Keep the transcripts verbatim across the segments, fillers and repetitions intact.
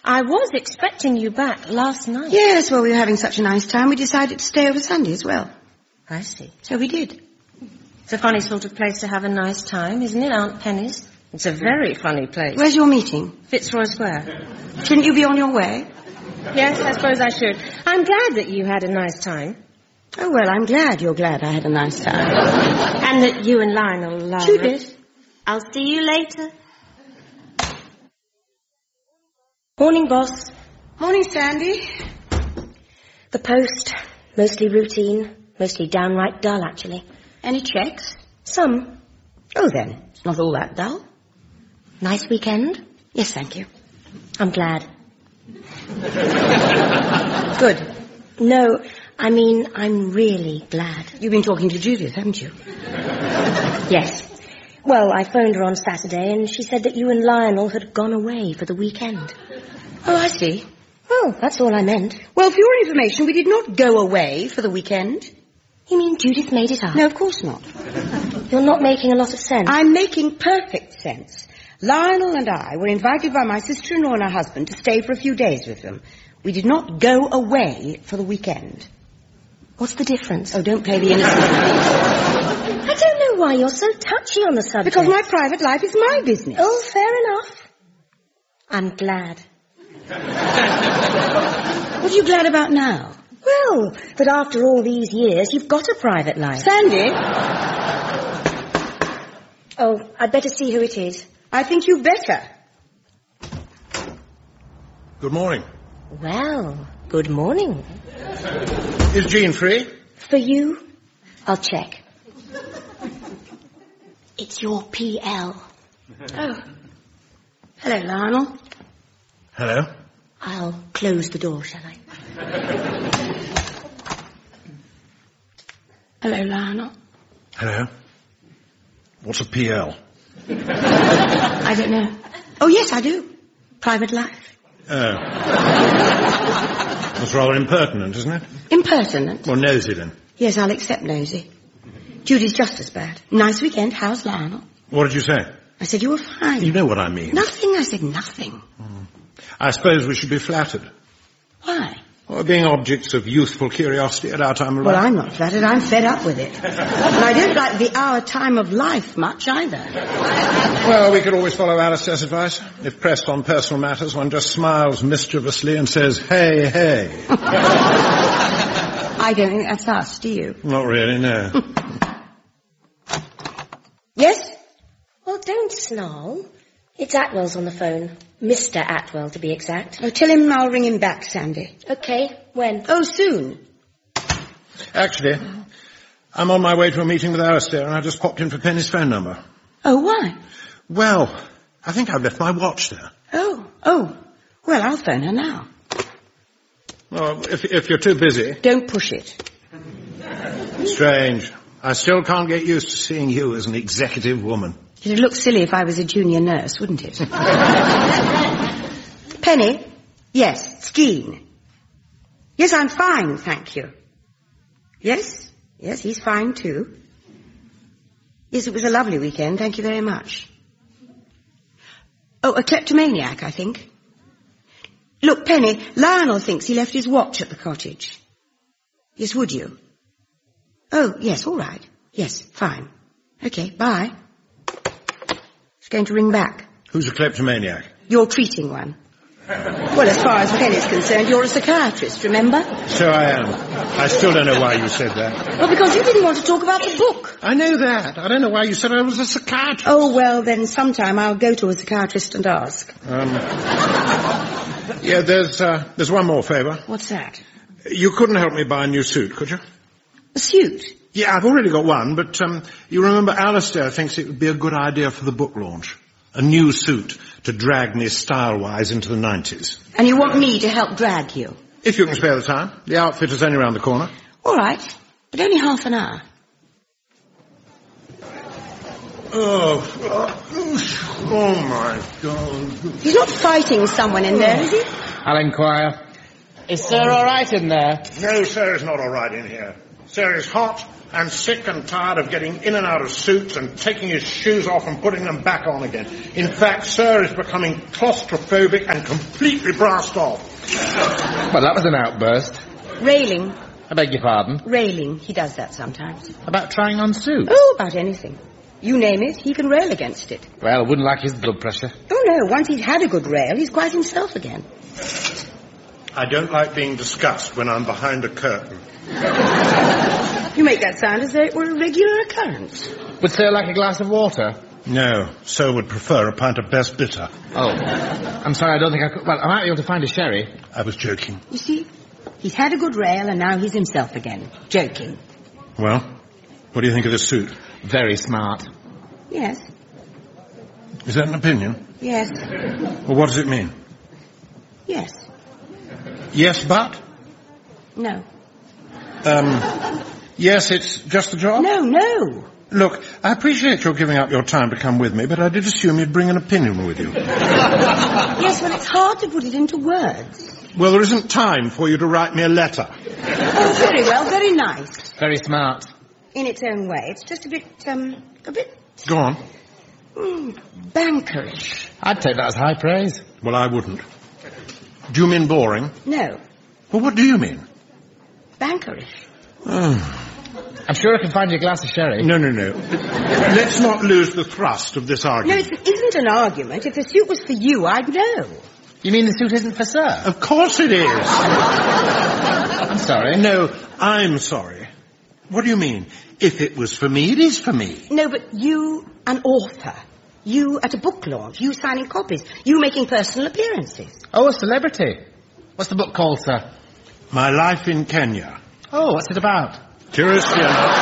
I was expecting you back last night. Yes, well, we were having such a nice time, we decided to stay over Sunday as well. I see. So we did. It's a funny sort of place to have a nice time, isn't it, Aunt Penny's? It's a very funny place. Where's your meeting? Fitzroy Square. Shouldn't you be on your way? Yes, I suppose I should. I'm glad that you had a nice time. Oh, well, I'm glad you're glad I had a nice time. And that you and Lionel are... Judith. I'll see you later. Morning, boss. Morning, Sandy. The post. Mostly routine. Mostly downright dull, actually. Any checks? Some. Oh, then. It's not all that dull. Nice weekend? Yes, thank you. I'm glad. Good. No, I mean, I'm really glad. You've been talking to Judith, haven't you? Yes. Well, I phoned her on Saturday and she said that you and Lionel had gone away for the weekend. Oh, I see. Well, that's all I meant. Well, for your information, we did not go away for the weekend. You mean Judith made it up? No, of course not. You're not making a lot of sense. I'm making perfect sense. Lionel and I were invited by my sister-in-law and her husband to stay for a few days with them. We did not go away for the weekend. What's the difference? Oh, don't play the innocent. I don't know why you're so touchy on the subject. Because my private life is my business. Oh, fair enough. I'm glad. What are you glad about now? Well, that after all these years, you've got a private life. Sandy? Oh, I'd better see who it is. I think you better. Good morning. Well, good morning. Is Jean free? For you, I'll check. It's your P L. Oh. Hello, Lionel. Hello. I'll close the door, shall I? Hello, Lionel. Hello. What's a P L? I don't know. Oh, yes, I do. Private life. Oh. That's rather impertinent, isn't it? Impertinent? Well, nosy then. Yes, I'll accept nosy. Judy's just as bad. Nice weekend. How's Lionel? What did you say? I said you were fine. You know what I mean. Nothing, I said nothing. Hmm. I suppose we should be flattered. Why? Well, being objects of youthful curiosity at our time of Well, life. I'm not flattered. I'm fed up with it. And I don't like the our time of life much either. Well, we could always follow Alistair's advice. If pressed on personal matters, one just smiles mischievously and says, hey, hey. I don't think that's us, do you? Not really, no. Yes? Well, don't snarl. It's Atwell's on the phone. Mister Atwell, to be exact. Oh, tell him I'll ring him back, Sandy. Okay, when? Oh, soon. Actually, I'm on my way to a meeting with Alistair and I just popped in for Penny's phone number. Oh, why? Well, I think I've left my watch there. Oh, oh. Well, I'll phone her now. Well, if, if you're too busy. Don't push it. Strange. I still can't get used to seeing you as an executive woman. It'd look silly if I was a junior nurse, wouldn't it? Penny? Yes, it's Jean. Yes, I'm fine, thank you. Yes, yes, he's fine too. Yes, it was a lovely weekend, thank you very much. Oh, a kleptomaniac, I think. Look, Penny, Lionel thinks he left his watch at the cottage. Yes, would you? Oh, yes, all right. Yes, fine. Okay, bye. It's going to ring back. Who's a kleptomaniac? You're treating one. Well, as far as Penny's concerned, you're a psychiatrist, remember? So I am. I still don't know why you said that. Well, because you didn't want to talk about the book. I know that. I don't know why you said I was a psychiatrist. Oh, well, then sometime I'll go to a psychiatrist and ask. Um, yeah, there's, uh, there's one more favour. What's that? You couldn't help me buy a new suit, could you? A suit? Yeah, I've already got one, but um, you remember Alistair thinks it would be a good idea for the book launch. A new suit to drag me style-wise into the nineties. And you want me to help drag you? If you can spare the time. The outfit is only round the corner. All right, but only half an hour. Oh, oh my God. He's not fighting someone in there, is he? I'll inquire. Is Sir all right in there? No, sir, it's not all right in here. Sir is hot and sick and tired of getting in and out of suits and taking his shoes off and putting them back on again. In fact, Sir is becoming claustrophobic and completely brassed off. Well, that was an outburst. Railing. I beg your pardon? Railing. He does that sometimes. About trying on suits? Oh, about anything. You name it, he can rail against it. Well, I wouldn't like his blood pressure. Oh, no. Once he's had a good rail, he's quite himself again. I don't like being discussed when I'm behind a curtain. You make that sound as though it were a regular occurrence. Would Sir like a glass of water? No, Sir would prefer a pint of best bitter. Oh. I'm sorry, I don't think I could... Well, I might be able to find a sherry. I was joking. You see, he's had a good rail and now he's himself again. Joking. Well, what do you think of this suit? Very smart. Yes. Is that an opinion? Yes. Well, what does it mean? Yes. Yes, but? No. Um, yes, it's just the job? No, no. Look, I appreciate your giving up your time to come with me, but I did assume you'd bring an opinion with you. Yes, well, it's hard to put it into words. Well, there isn't time for you to write me a letter. Oh, very well, very nice. Very smart. In its own way. It's just a bit, um, a bit... Go on. Mm, bankerish. I'd take that as high praise. Well, I wouldn't. Do you mean boring? No. Well, what do you mean? Bankerish. Oh. I'm sure I can find you a glass of sherry. No, no, no. Let's not lose the thrust of this No, argument. it isn't an argument. If the suit was for you, I'd know. You mean the suit isn't for Sir? Of course it is. I'm sorry. No, I'm sorry. What do you mean? If it was for me, it is for me. No, but you, an author. You at a book launch. You signing copies. You making personal appearances. Oh, a celebrity. What's the book called, Sir? My Life in Kenya. Oh, what's it about? Curiously enough,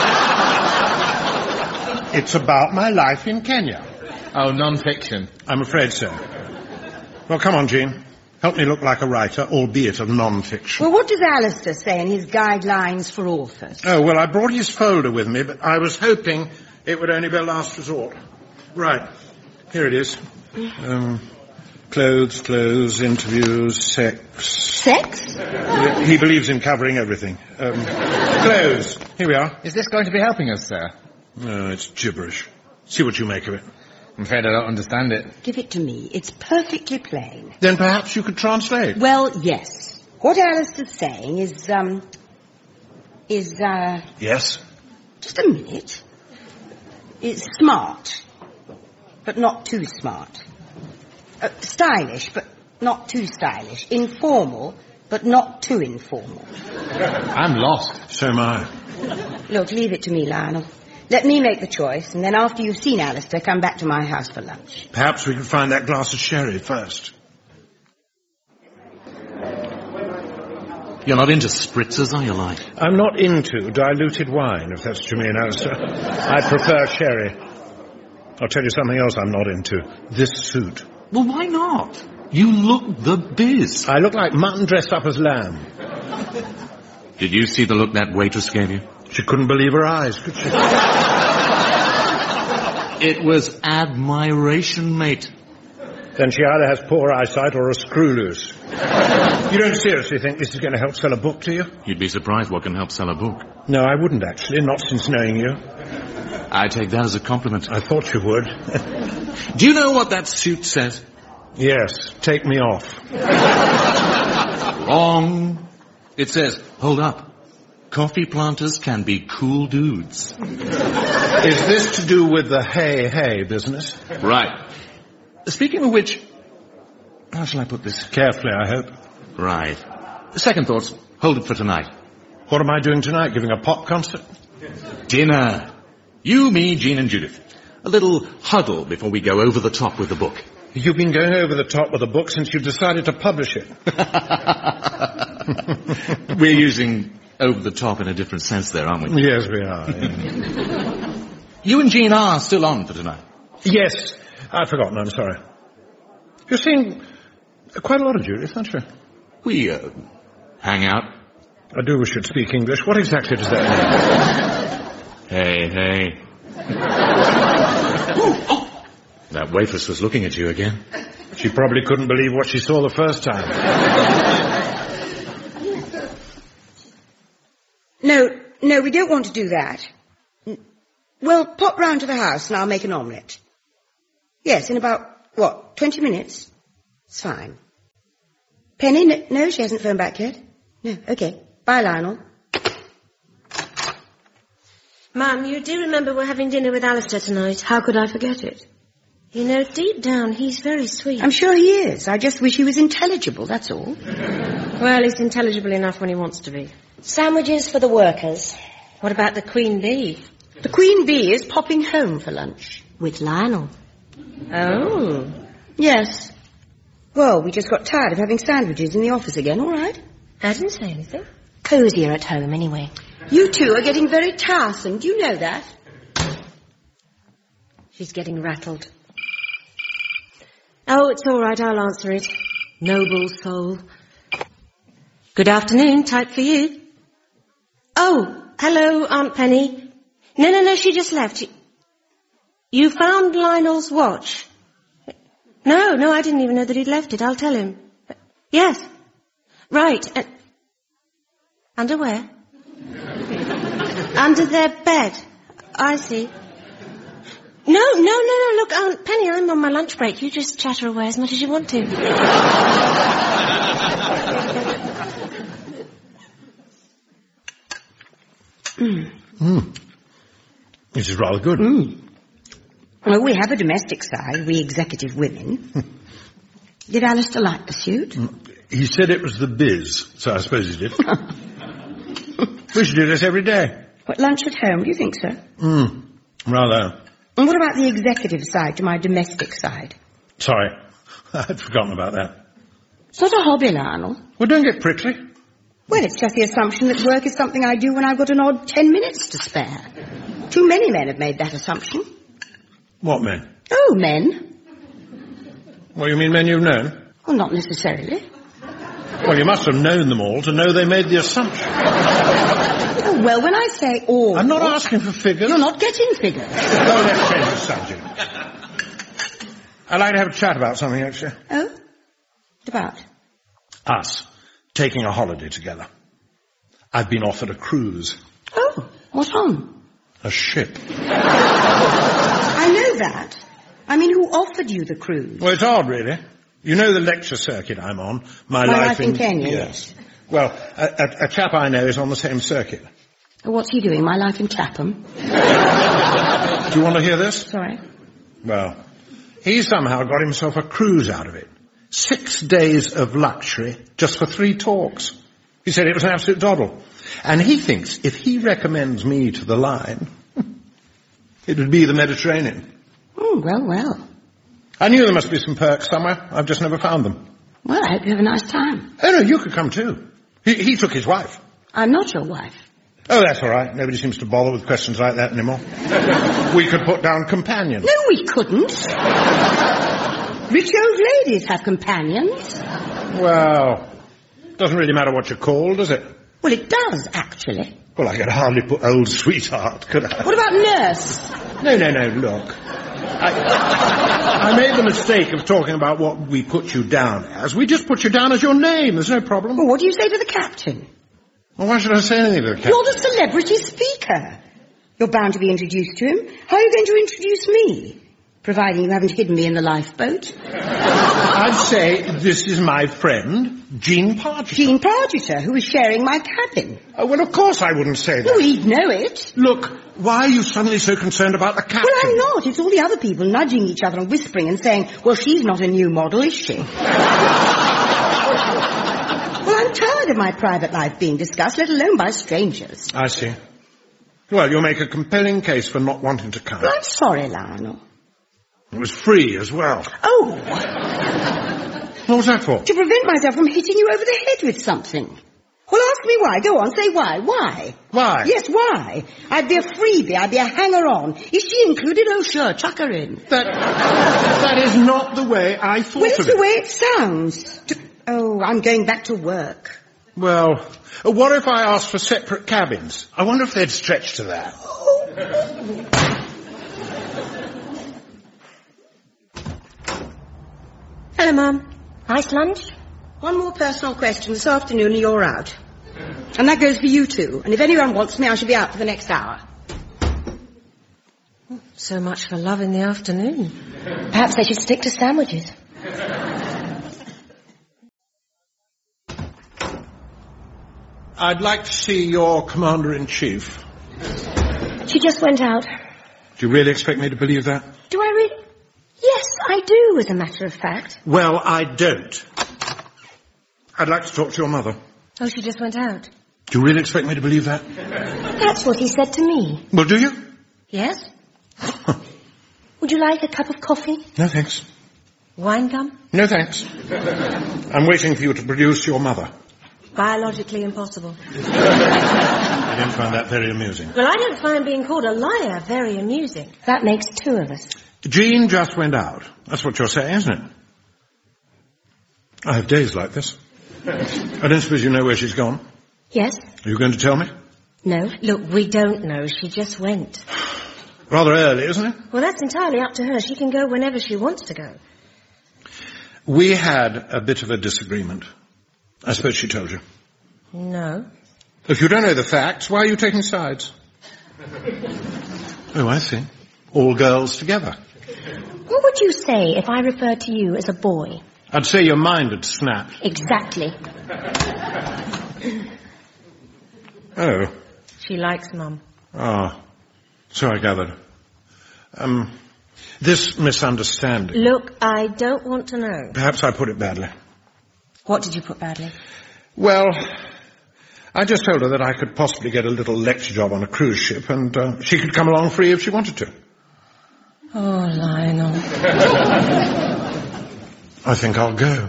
it's about my life in Kenya. Oh, non-fiction. I'm afraid so. Well, come on, Jean. Help me look like a writer, albeit of non-fiction. Well, what does Alistair say in his guidelines for authors? Oh, well, I brought his folder with me, but I was hoping it would only be a last resort. Right. Here it is. Um, clothes, clothes, interviews, sex. Sex? He believes in covering everything. Um, clothes. Here we are. Is this going to be helping us, Sir? No, it's gibberish. See what you make of it. I'm afraid I don't understand it. Give it to me. It's perfectly plain. Then perhaps you could translate. Well, yes. What Alistair's saying is, um, is, uh... Yes? Just a minute. It's smart, but not too smart. Uh, stylish, but not too stylish. Informal, but not too informal. I'm lost. So am I. Look, leave it to me, Lionel. Let me make the choice, and then after you've seen Alistair, come back to my house for lunch. Perhaps we could find that glass of sherry first. You're not into spritzers, are you, like? I'm not into diluted wine, if that's what you mean, Alistair. I prefer sherry. I'll tell you something else I'm not into. This suit. Well, why not? You look the biz. I look like mutton dressed up as lamb. Did you see the look that waitress gave you? She couldn't believe her eyes, could she? It was admiration, mate. Then she either has poor eyesight or a screw loose. You don't seriously think this is going to help sell a book to you? You'd be surprised what can help sell a book. No, I wouldn't, actually, not since knowing you. I take that as a compliment. I thought you would. Do you know what that suit says? Yes, take me off. Wrong. It says, hold up. Coffee planters can be cool dudes. Is this to do with the hey, hey business? Right. Speaking of which, how shall I put this? Carefully, I hope. Right. Second thoughts, hold it for tonight. What am I doing tonight, giving a pop concert? Dinner. You, me, Jean and Judith. A little huddle before we go over the top with the book. You've been going over the top with the book since you decided to publish it. We're using over the top in a different sense there, aren't we? Yes, we are. Yeah. You and Jean are still on for tonight. Yes. I've forgotten, I'm sorry. You're seeing quite a lot of Judith, aren't you? We, uh, hang out. I do wish you'd speak English. What exactly does that mean? Hey, hey. Oh, that waitress was looking at you again. She probably couldn't believe what she saw the first time. No, no, we don't want to do that. Well, pop round to the house and I'll make an omelette. Yes, in about, what, twenty minutes? It's fine. Penny, no, no, she hasn't phoned back yet. No, okay. Bye, Lionel. Mum, you do remember we're having dinner with Alistair tonight. How could I forget it? You know, deep down, he's very sweet. I'm sure he is. I just wish he was intelligible, that's all. Well, he's intelligible enough when he wants to be. Sandwiches for the workers. What about the Queen Bee? The Queen Bee is popping home for lunch. With Lionel. Oh. Yes. Well, we just got tired of having sandwiches in the office again, all right? I didn't say anything. Cosier at home, anyway. You two are getting very tiresome. Do you know that? She's getting rattled. Oh, it's all right. I'll answer it. Noble soul. Good afternoon. Type for you. Oh, hello, Aunt Penny. No, no, no, she just left. She... You found Lionel's watch? No, no, I didn't even know that he'd left it. I'll tell him. Yes. Right. Uh... Underwear? Under their bed. I see. No, no, no, no, look, Aunt Penny, I'm on my lunch break. You just chatter away as much as you want to. mm. Mm. This is rather good. Mm. Well, we have a domestic side, we executive women. Did Alistair like the suit? Mm. He said it was the biz, so I suppose he did. We should do this every day. What, lunch at home, do you think so? Mm. Rather. And what about the executive side to my domestic side? Sorry, I'd forgotten about that. It's not a hobby, Lionel. Well, don't get prickly. Well, it's just the assumption that work is something I do when I've got an odd ten minutes to spare. Too many men have made that assumption. What men? Oh, men. Well, you mean men you've known? Well, not necessarily. Well, you must have known them all to know they made the assumption. Oh, well, when I say all... I'm not asking for figures. You're not getting figures. No, let's change the subject. I'd like to have a chat about something, actually. Oh? What about? Us. Taking a holiday together. I've been offered a cruise. Oh, what on? A ship. I know that. I mean, who offered you the cruise? Well, it's odd, really. You know the lecture circuit I'm on? My, My life, life in, in Kenya, yes. yes. Well, a, a, a chap I know is on the same circuit. What's he doing? My life in Clapham? Do you want to hear this? Sorry. Well, he somehow got himself a cruise out of it. Six days of luxury just for three talks. He said it was an absolute doddle. And he thinks if he recommends me to the line, it would be the Mediterranean. Oh, well, well. I knew there must be some perks somewhere. I've just never found them. Well, I hope you have a nice time. Oh, no, you could come too. He, he took his wife. I'm not your wife. Oh, that's all right. Nobody seems to bother with questions like that anymore. We could put down companions. No, we couldn't. Rich old ladies have companions. Well, doesn't really matter what you're called, does it? Well, it does, actually. Well, I could hardly put old sweetheart, could I? What about nurse? No, no, no, look. I, I made the mistake of talking about what we put you down as. We just put you down as your name. There's no problem. Well, what do you say to the captain? Well, why should I say anything to the captain? You're the celebrity speaker. You're bound to be introduced to him. How are you going to introduce me? Providing you haven't hidden me in the lifeboat. I'd say this is my friend, Jean Pargeter. Jean Pargeter, who is sharing my cabin. Oh, well, of course I wouldn't say that. Well, he'd know it. Look, why are you suddenly so concerned about the captain? Well, I'm not. It's all the other people nudging each other and whispering and saying, well, she's not a new model, is she? Well, I'm tired of my private life being discussed, let alone by strangers. I see. Well, you'll make a compelling case for not wanting to come. Well, I'm sorry, Lionel. It was free as well. Oh. What was that for? To prevent myself from hitting you over the head with something. Well, ask me why. Go on, say why. Why? Why? Yes, why? I'd be a freebie. I'd be a hanger-on. Is she included? Oh, sure, chuck her in. That, that is not the way I thought well, of it. Well, it's the way it sounds. To, oh, I'm going back to work. Well, what if I asked for separate cabins? I wonder if they'd stretch to that. Oh. Hello, Mum. Nice lunch? One more personal question this afternoon and you're out. And that goes for you too. And if anyone wants me, I shall be out for the next hour. So much for love in the afternoon. Perhaps they should stick to sandwiches. I'd like to see your Commander-in-Chief. She just went out. Do you really expect me to believe that? Do I really? Yes, I do, as a matter of fact. Well, I don't. I'd like to talk to your mother. Oh, she just went out. Do you really expect me to believe that? That's what he said to me. Well, do you? Yes? Would you like a cup of coffee? No, thanks. Wine gum? No, thanks. I'm waiting for you to produce your mother. Biologically impossible. I didn't find that very amusing. Well, I don't find being called a liar very amusing. That makes two of us. Jean just went out. That's what you're saying, isn't it? I have days like this. I don't suppose you know where she's gone. Yes? Are you going to tell me? No. Look, we don't know. She just went. Rather early, isn't it? Well, that's entirely up to her. She can go whenever she wants to go. We had a bit of a disagreement. I suppose she told you. No. If you don't know the facts, why are you taking sides? Oh, I see. All girls together. What would you say if I referred to you as a boy? I'd say your mind had snapped. Exactly. Oh. She likes Mum. Ah. So I gathered. Um, this misunderstanding. Look, I don't want to know. Perhaps I put it badly. What did you put badly? Well, I just told her that I could possibly get a little lecture job on a cruise ship and uh, she could come along free if she wanted to. Oh, Lionel. I think I'll go.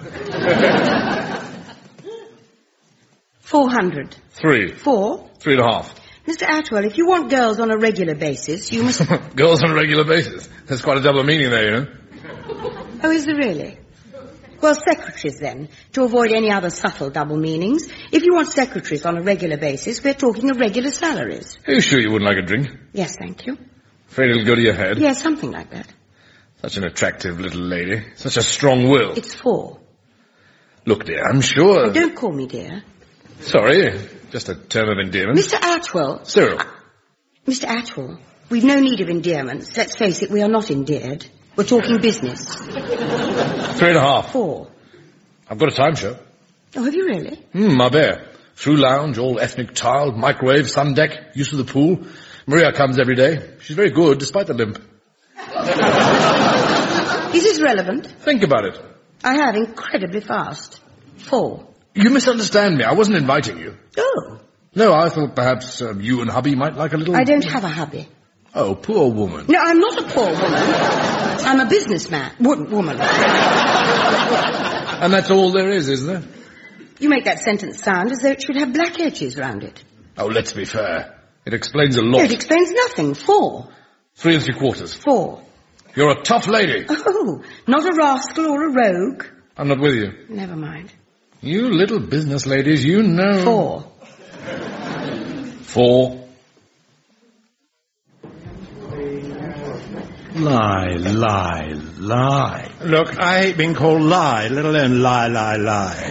Four hundred. Three. Four. Three and a half. Mister Atwell, if you want girls on a regular basis, you must... Girls on a regular basis. There's quite a double meaning there, you know. Oh, is there really? Well, secretaries then, to avoid any other subtle double meanings. If you want secretaries on a regular basis, we're talking of regular salaries. Are you sure you wouldn't like a drink? Yes, thank you. Afraid it'll go to your head? Yes, something like that. Such an attractive little lady. Such a strong will. It's four. Look, dear, I'm sure... Oh, don't call me dear. Sorry, just a term of endearment. Mister Atwell. Cyril. Uh, Mister Atwell, we've no need of endearments. Let's face it, we are not endeared. We're talking business. Three and a half. Four. I've got a time show. Oh, have you really? Hmm, my bear. Through lounge, all ethnic tiled, microwave, sun deck, used to the pool. Maria comes every day. She's very good, despite the limp. Is this relevant? Think about it. I have, incredibly fast. Four. You misunderstand me. I wasn't inviting you. Oh. No, I thought perhaps um, you and hubby might like a little... I don't have a hubby. Oh, poor woman. No, I'm not a poor woman. I'm a businessman. Wo- woman. And that's all there is, isn't it? You make that sentence sound as though it should have black edges round it. Oh, let's be fair. It explains a No, lot. it explains nothing. Four. Three and three quarters. Four. You're a tough lady. Oh, not a rascal or a rogue. I'm not with you. Never mind. You little business ladies, you know... Four. Four. Lie, lie, lie. Look, I hate being called lie, let alone lie, lie, lie.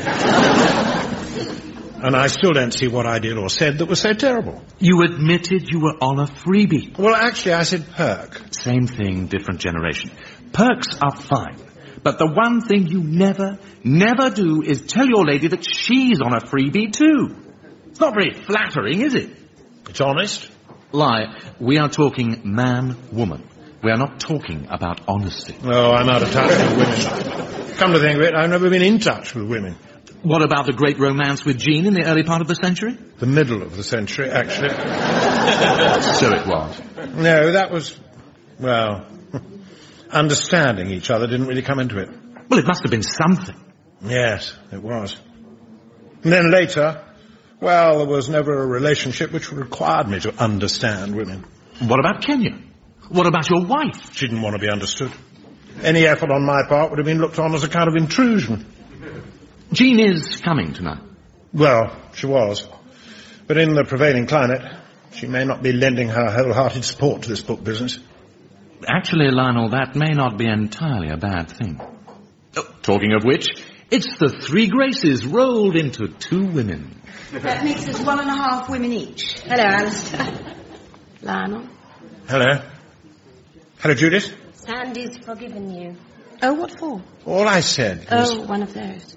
And I still don't see what I did or said that was so terrible. You admitted you were on a freebie. Well, actually, I said perk. Same thing, different generation. Perks are fine. But the one thing you never, never do is tell your lady that she's on a freebie too. It's not very flattering, is it? It's honest. Lie. We are talking man-woman. We are not talking about honesty. Oh, I'm out of touch with women. Come to think of it, I've never been in touch with women. What about the great romance with Jean in the early part of the century? The middle of the century, actually. So it was. No, that was, well, understanding each other didn't really come into it. Well, it must have been something. Yes, it was. And then later, well, there was never a relationship which required me to understand women. What about Kenya? What about your wife? She didn't want to be understood. Any effort on my part would have been looked on as a kind of intrusion. Jean is coming tonight. Well, she was. But in the prevailing climate, she may not be lending her wholehearted support to this book business. Actually, Lionel, that may not be entirely a bad thing. Oh, talking of which, It's the Three Graces rolled into two women. That makes us one and a half women each. Hello, Alistair. Lionel. Hello. Hello, Judith. Sandy's forgiven you. Oh, what for? All I said was... Oh, one of those.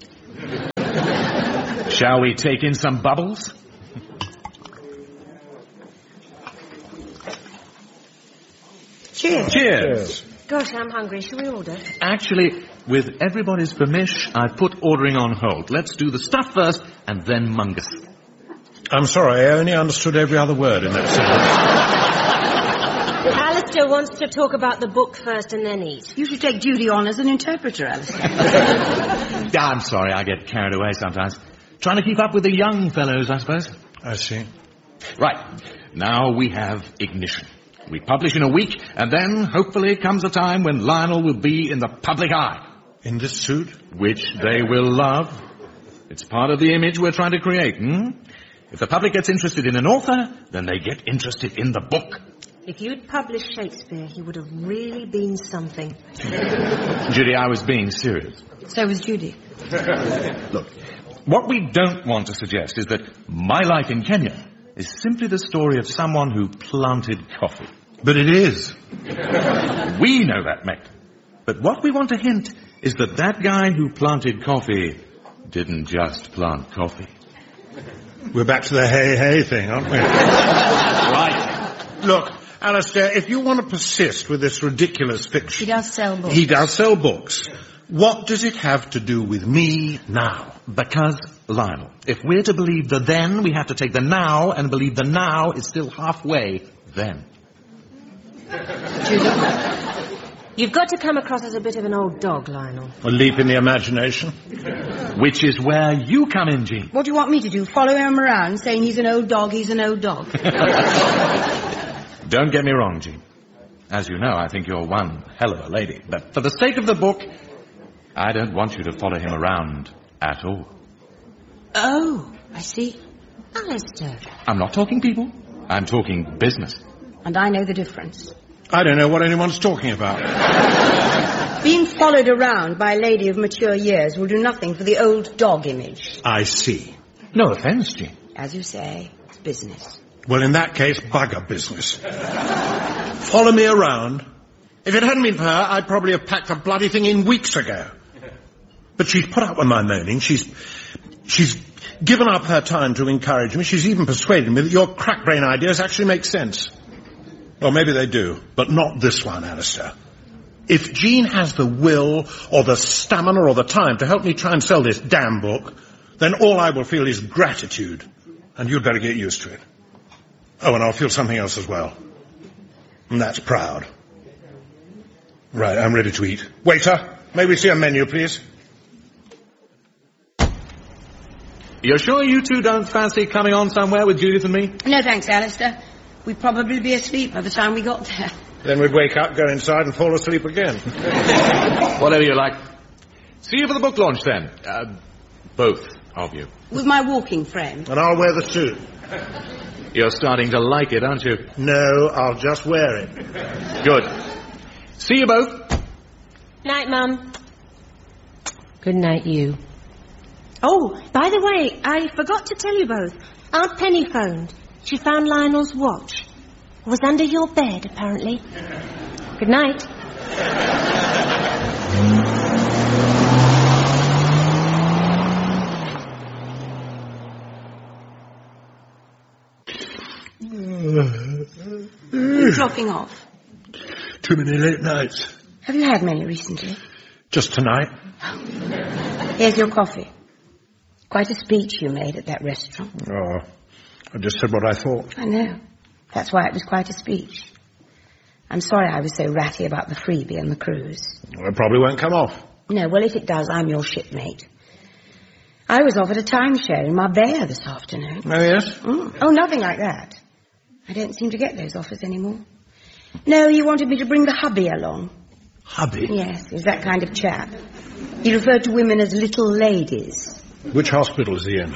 Shall we take in some bubbles? Cheers. Cheers. Gosh, I'm hungry. Shall we order? Actually, with everybody's permission, I put ordering on hold. Let's do the stuff first and then Mungus. I'm sorry, I only understood every other word in that sentence. Alistair wants to talk about the book first and then eat. You should take Judy on as an interpreter, Alistair. Yeah, I'm sorry, I get carried away sometimes. Trying to keep up with the young fellows, I suppose. I see. Right, now we have Ignition. We publish in a week, and then, hopefully, comes a time when Lionel will be in the public eye. In this suit? Which they will love. It's part of the image we're trying to create, hmm? If the public gets interested in an author, then they get interested in the book. If you'd published Shakespeare, he would have really been something. Judy, I was being serious. So was Judy. Look, what we don't want to suggest is that My Life in Kenya is simply the story of someone who planted coffee. But it is. We know that, mate. But what we want to hint is that that guy who planted coffee didn't just plant coffee. We're back to the hey-hey thing, aren't we? Right. Look, Alistair, if you want to persist with this ridiculous fiction... He does sell books. He does sell books. What does it have to do with me now? Because, Lionel, if we're to believe the then, we have to take the now and believe the now is still halfway then. Judy? You've got to come across as a bit of an old dog, Lionel. A leap in the imagination. Which is where you come in, Jean. What do you want me to do? Follow him around saying he's an old dog, he's an old dog? Don't get me wrong, Jean. As you know, I think you're one hell of a lady. But for the sake of the book, I don't want you to follow him around at all. Oh, I see. Alistair. I'm not talking people. I'm talking business. And I know the difference. I don't know what anyone's talking about. Being followed around by a lady of mature years will do nothing for the old dog image. I see. No offence, Jean. As you say, it's business. Well, in that case, bugger business. Follow me around. If it hadn't been for her, I'd probably have packed the bloody thing in weeks ago. But she's put up with my moaning. She's, she's given up her time to encourage me. She's even persuaded me that your crack-brain ideas actually make sense. Well, maybe they do, but not this one, Alistair. If Jean has the will or the stamina or the time to help me try and sell this damn book, then all I will feel is gratitude. And you'd better get used to it. Oh, and I'll feel something else as well. And that's proud. Right, I'm ready to eat. Waiter, may we see a menu, please? You're sure you two don't fancy coming on somewhere with Judith and me? No thanks, Alistair. We'd probably be asleep by the time we got there. Then we'd wake up, go inside and fall asleep again. Whatever you like. See you for the book launch then. Uh, both of you. With my walking frame. And I'll wear the suit. You're starting to like it, aren't you? No, I'll just wear it. Good. See you both. Night, Mum. Good night, you. Oh, by the way, I forgot to tell you both. Aunt Penny phoned. She found Lionel's watch. It was under your bed, apparently. Good night. You're dropping off. Too many late nights. Have you had many recently? Just tonight. Here's your coffee. Quite a speech you made at that restaurant. Oh, I just said what I thought. I know. That's why it was quite a speech. I'm sorry I was so ratty about the freebie and the cruise. Well, it probably won't come off. No, well, if it does, I'm your shipmate. I was offered a timeshare in Marbella this afternoon. Oh, yes? Mm. Oh, nothing like that. I don't seem to get those offers anymore. No, he wanted me to bring the hubby along. Hubby? Yes, he's that kind of chap. He referred to women as little ladies. Which hospital is he in?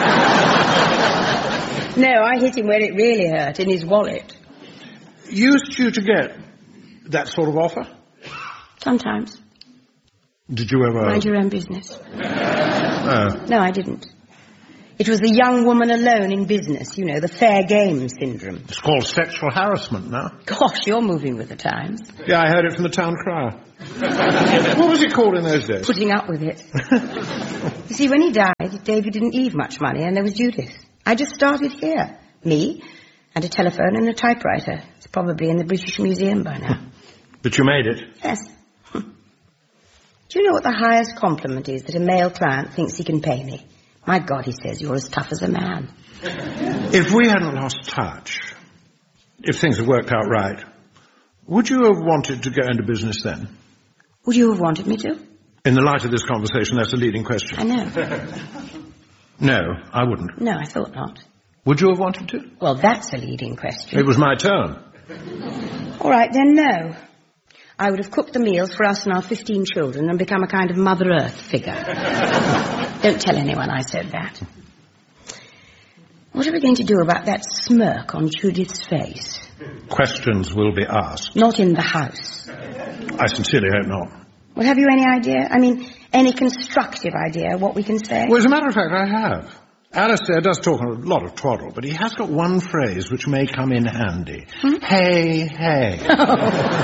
No, I hit him where it really hurt, in his wallet. Used you to get that sort of offer? Sometimes. Did you ever... Mind your own business. Oh. No, I didn't. It was the young woman alone in business, you know, the fair game syndrome. It's called sexual harassment now. Gosh, you're moving with the times. Yeah, I heard it from the town crier. What was it called in those days? Putting up with it. You see, when he died, David didn't leave much money, and there was Judith. I just started here. Me, and a telephone and a typewriter. It's probably in the British Museum by now. But you made it? Yes. Do you know what the highest compliment is that a male client thinks he can pay me? My God, he says, you're as tough as a man. If we hadn't lost touch, if things had worked out right, would you have wanted to go into business then? Would you have wanted me to? In the light of this conversation, that's a leading question. I know. No, I wouldn't. No, I thought not. Would you have wanted to? Well, that's a leading question. It was my turn. All right, then no. I would have cooked the meals for us and our fifteen children and become a kind of Mother Earth figure. Don't tell anyone I said that. What are we going to do about that smirk on Judith's face? Questions will be asked. Not in the house. I sincerely hope not. Well, have you any idea? I mean, any constructive idea what we can say? Well, as a matter of fact, I have. Alistair does talk a lot of twaddle, but he has got one phrase which may come in handy. Hmm? Hey, hey.